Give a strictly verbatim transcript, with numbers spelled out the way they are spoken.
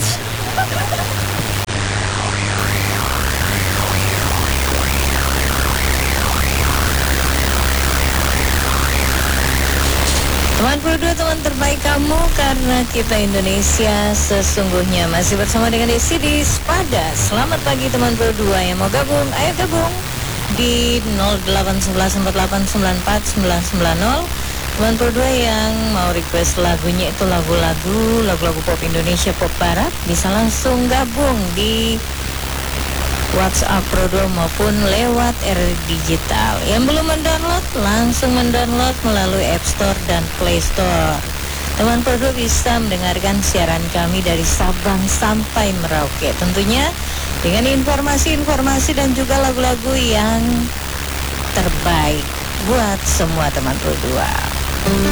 Teman Pro dua, teman terbaik kamu, karena kita Indonesia sesungguhnya. Masih bersama dengan Desi di Sepada. Selamat pagi teman Pro dua yang mau gabung, ayo gabung di nol delapan satu satu empat delapan sembilan empat sembilan sembilan nol. Teman Pro dua yang mau request lagunya itu lagu-lagu lagu-lagu pop Indonesia, pop barat, bisa langsung gabung di WhatsApp Pro dua maupun lewat R Digital. Yang belum mendownload, langsung mendownload melalui App Store dan Play Store. Teman Pro dua bisa mendengarkan siaran kami dari Sabang sampai Merauke, tentunya dengan informasi-informasi dan juga lagu-lagu yang terbaik buat semua teman Pro dua.